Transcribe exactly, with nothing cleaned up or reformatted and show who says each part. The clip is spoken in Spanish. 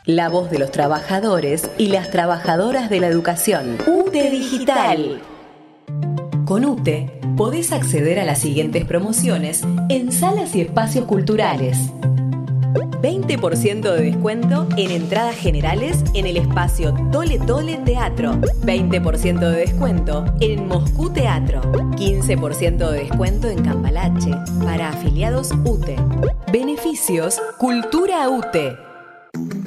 Speaker 1: La voz de los trabajadores y las trabajadoras de la educación. UTE Digital. Con UTE podés acceder a las siguientes promociones en salas y espacios culturales. veinte por ciento de descuento en entradas generales en el espacio Tole Tole Teatro. veinte por ciento de descuento en Moscú Teatro. quince por ciento de descuento en Cambalache para afiliados UTE. Beneficios Cultura UTE.